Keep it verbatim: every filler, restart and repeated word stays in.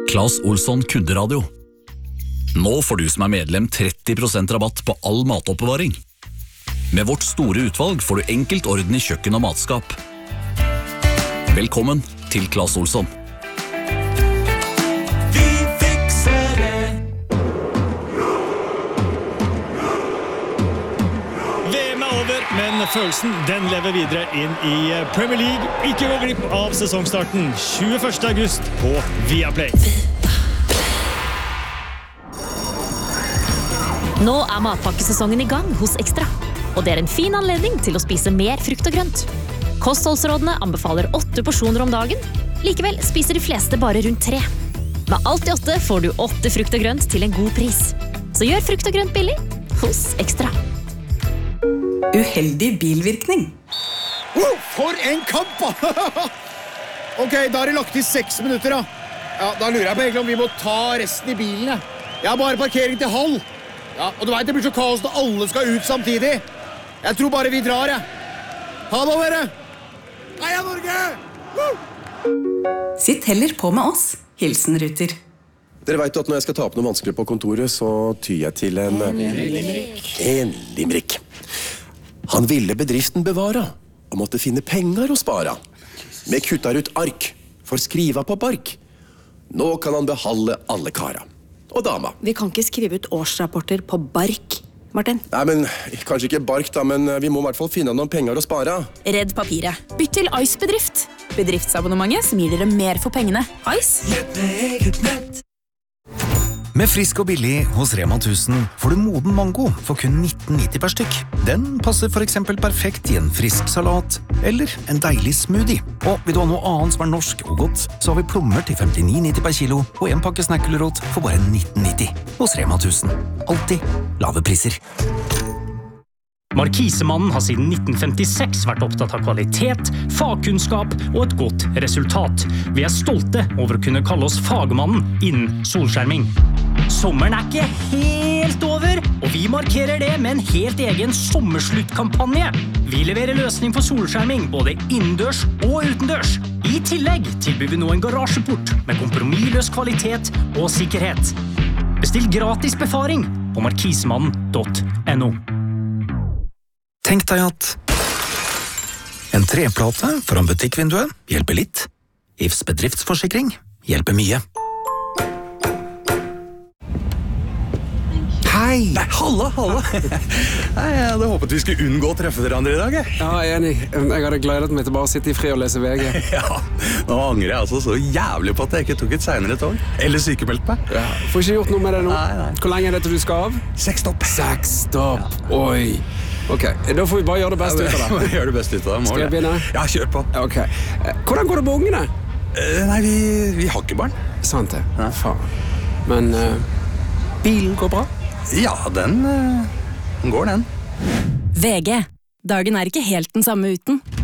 Claes Olsson kunderadio. Nå får du som er medlem tretti prosent rabatt på all matoppbevaring. Med vårt store utvalg får du enkelt orden i kjøkken og matskap. Velkommen til Claes Olsson. Vi fikser det. V M er over, men følelsen den lever videre inn i Premier League. Ikke gå glipp av sesongstarten tjueførste august på Viaplay. Nå er matpakkesesongen i gang hos Extra, og det er en fin anledning til å spise mer frukt og grønt. Kostholdsrådene anbefaler åtte porsjoner om dagen, likevel spiser de fleste bare rundt tre. Med alt i åtte får du åtte frukt og grønt til en god pris. Så gjør frukt og grønt billig hos Extra. Uheldig bilvirkning. Wow, for en kamp! Ok, da har det lagt i seks minutter da. Ja, da lurer jeg på egentlig om vi må ta resten i bilen. Jeg, jeg har bare parkering til halv. Ja, og du vet, det blir så kaos når alle skal ut samtidig. Jeg tror bare vi drar, jeg. Ha det, dere! Heia Norge! Woo! Sitt heller på med oss. Hilsen Ruter. Dere vet at når jeg skal ta opp noe vanskelig på kontoret, så tyr jeg til en... En limerick. En limerick. Han ville bedriften bevara, og måtte finne penger å spara. Med kuttar ut ark, for skriva på bark. Nå kan han behalde alle kara. Og dama. Vi kan ikke skrive ut årsrapporter på bark, Martin. Nei, men kanskje ikke bark da, men vi må i hvert fall finne noen penger å spare. Redd papiret. Bytt til Ice Bedrift. Bedriftsabonnementet som gir dere mer for pengene. Ice. Nett med eget nett. Med frisk og billig hos Rema tusen får du moden mango for kun nitten nitti per stykk. Den passer for eksempel perfekt i en frisk salat eller en deilig smoothie. Og vil du ha noe annet som er norsk og godt, så har vi plommer til femtini nitti per kilo og en pakke snackulrot for bare nitten nitti hos Rema tusen. Alltid lave priser. Markisemannen har siden nitten femtiseks vært opptatt av kvalitet, fagkunnskap og et godt resultat. Vi er stolte over å kunne kalle oss fagmannen innen solskjerming. Sommeren er ikke helt over, og vi markerer det med en helt egen sommersluttkampanje. Vi leverer løsning for solskjerming både innendørs og utendørs. I tillegg tilbyr vi nå en garasjeport med kompromissløs kvalitet og sikkerhet. Bestill gratis befaring på markisemannen punktum no. Tenk deg at en treplate foran butikkvinduet hjelper litt. I F S bedriftsforsikring hjelper mye. Hei! Nei, halla, halla! Nei, jeg hadde håpet vi skulle unngå å treffe hverandre i dag. Jeg. Ja, jeg er enig. Jeg hadde gledet meg til bare å sitte i fri og lese V G. Ja, nå angrer jeg altså så jævlig på at jeg ikke tok et senere tog. Eller sykemeldt meg. Ja, får ikke gjort noe med det nå. Nei, nei. Hvor lenge er det til du skal av? Seks stopp. Seks stopp. Ja. Oi. Ok, da får vi bare gjøre det beste ut av det. Gjør det beste ut av det. Skal jeg begynne? Ja, kjør på. Ok. Hvordan går det på ungene? Uh, nei, vi, vi har ikke barn. Sant det. Ja. Faen. Men uh, bilen går bra? Ja, den, uh, den går den. V G. Dagen er ikke helt den samme uten.